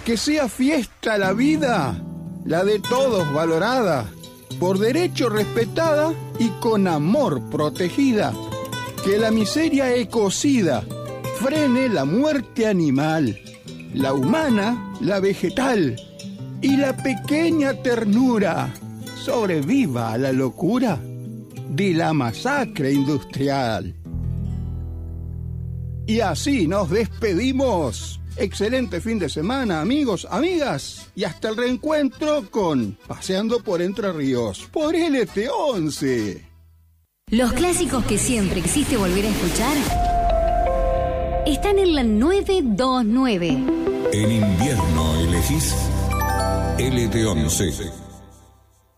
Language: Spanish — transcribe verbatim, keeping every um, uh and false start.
Que sea fiesta la vida, la de todos valorada, por derecho respetada y con amor protegida. Que la miseria ecocida frene la muerte animal, la humana, la vegetal, y la pequeña ternura sobreviva a la locura de la masacre industrial. Y así nos despedimos. Excelente fin de semana, amigos, amigas, y hasta el reencuentro con Paseando por Entre Ríos por L T once. Los clásicos que siempre quisiste volver a escuchar están en la nueve dos nueve. En invierno elegís L T once.